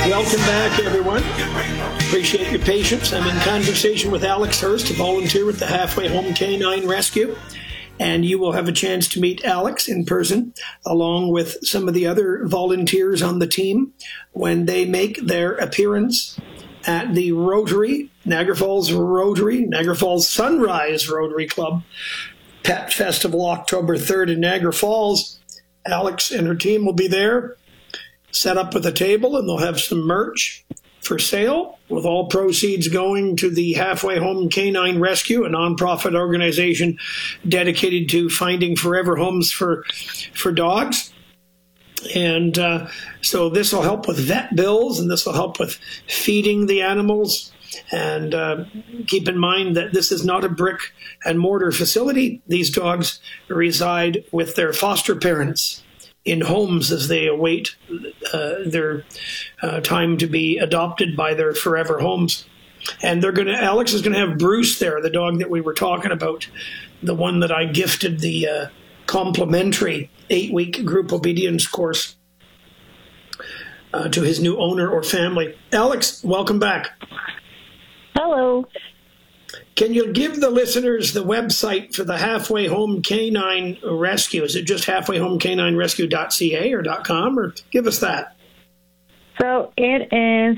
Welcome back, everyone. Appreciate your patience. I'm in conversation with Alex Hurst, a volunteer with the Halfway Home Canine Rescue. And you will have a chance to meet Alex in person, along with some of the other volunteers on the team, when they make their appearance at the Rotary, Niagara Falls Rotary, Niagara Falls Sunrise Rotary Club Pet Festival, October 3rd in Niagara Falls. Alex and her team will be there, set up with a table, and they'll have some merch for sale, with all proceeds going to the Halfway Home Canine Rescue, a nonprofit organization dedicated to finding forever homes for dogs. And so this will help with vet bills, and this will help with feeding the animals. And keep in mind that this is not a brick and mortar facility. These dogs reside with their foster parents in homes as they await their time to be adopted by their forever homes. And Alex is going to have Bruce there, the dog that we were talking about, the one that I gifted the complimentary 8-week group obedience course to his new owner or family. Alex, welcome back. Hello. Can you give the listeners the website for the Halfway Home Canine Rescue? Is it just halfwayhomecaninerescue.ca or .com, or give us that? So it is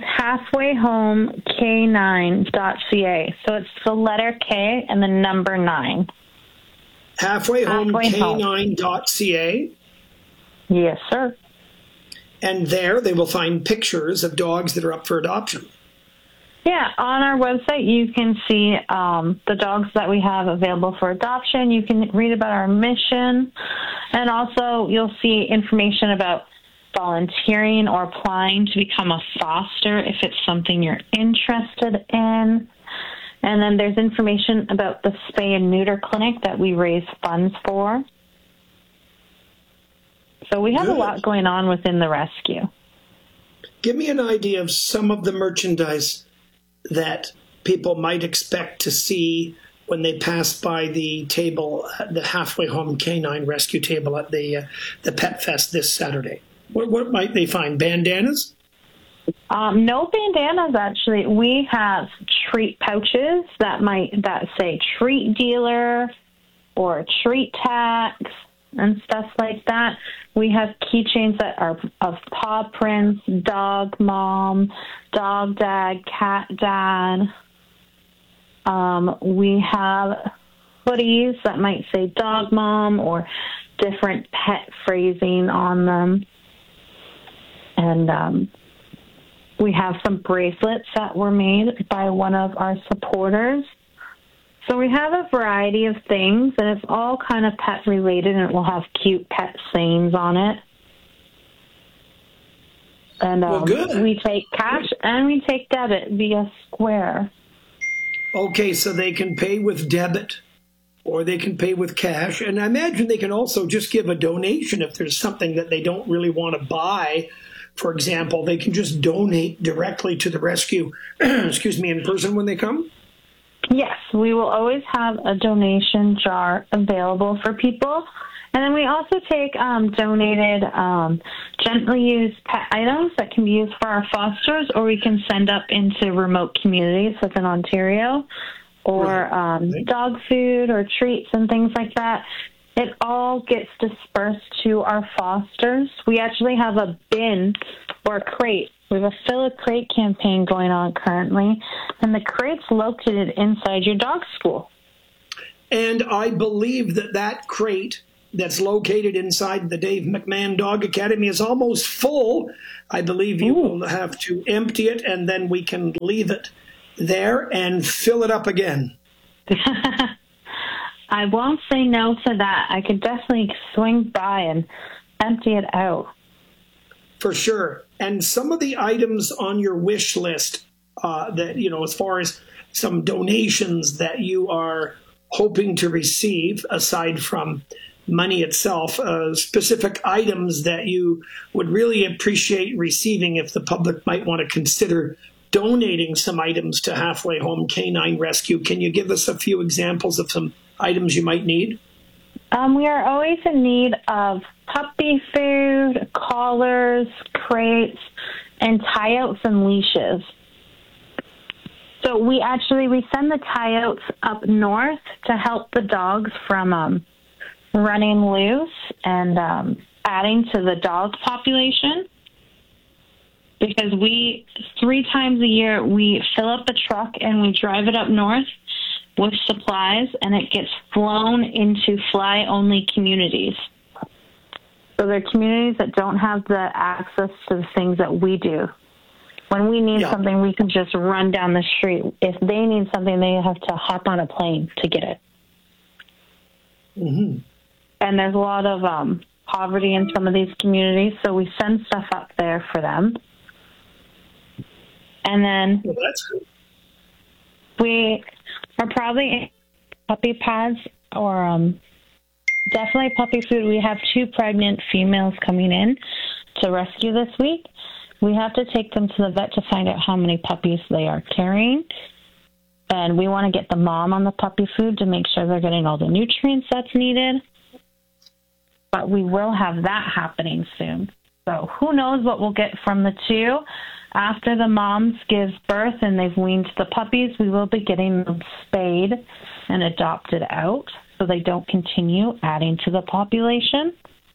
halfwayhomek9.ca. So it's the letter K and the number 9. Halfwayhomek9.ca. Yes, sir. And there they will find pictures of dogs that are up for adoption. Yeah, on our website you can see the dogs that we have available for adoption. You can read about our mission, and also you'll see information about volunteering or applying to become a foster if it's something you're interested in. And then there's information about the spay and neuter clinic that we raise funds for. So we have a lot going on within the rescue. Give me an idea of some of the merchandise that people might expect to see when they pass by the table, the Halfway Home Canine Rescue table at the Pet Fest this Saturday. What might they find? Bandanas? No bandanas, actually. We have treat pouches that say treat dealer or treat tags and stuff like that. We have keychains that are of paw prints, dog mom, dog dad, cat dad. We have hoodies that might say dog mom or different pet phrasing on them. And we have some bracelets that were made by one of our supporters. So we have a variety of things, and it's all kind of pet related, and it will have cute pet sayings on it. And we take cash and we take debit via Square. Okay, so they can pay with debit or they can pay with cash. And I imagine they can also just give a donation if there's something that they don't really want to buy. For example, they can just donate directly to the rescue, in person when they come? Yes, we will always have a donation jar available for people. And then we also take donated, gently used pet items that can be used for our fosters, or we can send up into remote communities within Ontario, or dog food or treats and things like that. It all gets dispersed to our fosters. We actually have a bin or a crate. We have a Fill a Crate campaign going on currently, and the crate's located inside your dog school. And I believe that crate that's located inside the Dave McMahon Dog Academy is almost full. I believe you will have to empty it, and then we can leave it there and fill it up again. I won't say no to that. I could definitely swing by and empty it out. For sure. And some of the items on your wish list that, as far as some donations that you are hoping to receive, aside from money itself, specific items that you would really appreciate receiving if the public might want to consider donating some items to Halfway Home Canine Rescue. Can you give us a few examples of some items you might need? We are always in need of puppy food, collars, crates, and tie-outs and leashes. So we send the tie-outs up north to help the dogs from running loose and adding to the dog population. Because 3 times a year, we fill up the truck and we drive it up north with supplies, and it gets flown into fly-only communities. So they're communities that don't have the access to the things that we do. When we need something, we can just run down the street. If they need something, they have to hop on a plane to get it. Mm-hmm. And there's a lot of poverty in some of these communities, so we send stuff up there for them. And then that's good. We are probably puppy pads or definitely puppy food. We have 2 pregnant females coming in to rescue this week. We have to take them to the vet to find out how many puppies they are carrying. And we want to get the mom on the puppy food to make sure they're getting all the nutrients that's needed. But we will have that happening soon. So who knows what we'll get from the 2. After the moms give birth and they've weaned the puppies, we will be getting them spayed and adopted out so they don't continue adding to the population.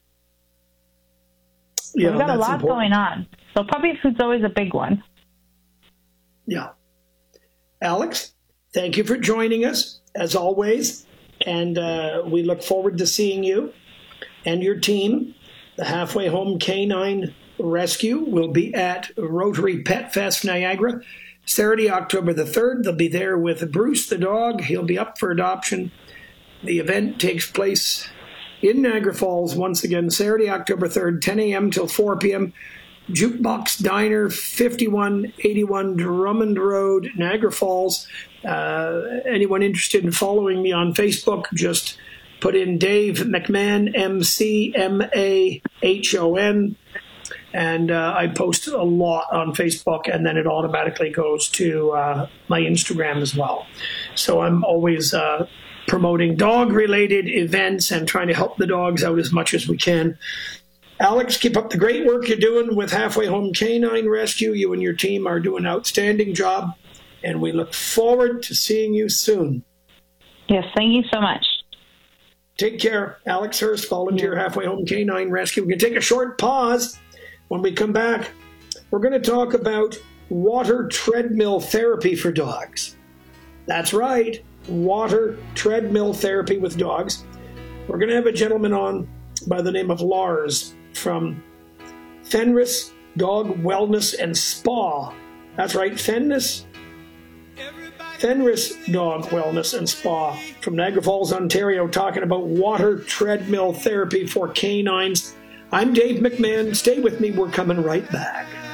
Yeah, we've got a lot important. going on. So puppy food's always a big one. Yeah. Alex, thank you for joining us, as always. And we look forward to seeing you and your team. The Halfway Home Canine Rescue will be at Rotary Pet Fest Niagara Saturday, October the 3rd. They'll be there with Bruce the dog. He'll be up for adoption. The event takes place in Niagara Falls once again, Saturday, October 3rd, 10 a.m. till 4 p.m. Jukebox Diner, 5181 Drummond Road, Niagara Falls. Anyone interested in following me on Facebook, just put in Dave McMahon, McMahon. And I post a lot on Facebook, and then it automatically goes to my Instagram as well. So I'm always promoting dog-related events and trying to help the dogs out as much as we can. Alex, keep up the great work you're doing with Halfway Home Canine Rescue. You and your team are doing an outstanding job, and we look forward to seeing you soon. Yes, thank you so much. Take care. Alex Hurst, volunteer, Halfway Home Canine Rescue. We're going to take a short pause. When we come back, we're going to talk about water treadmill therapy for dogs. That's right, water treadmill therapy with dogs. We're going to have a gentleman on by the name of Lars from Fenris Dog Wellness and Spa. That's right, Fenris Dog Wellness and Spa from Niagara Falls, Ontario, talking about water treadmill therapy for canines. I'm Dave McMahon. Stay with me. We're coming right back.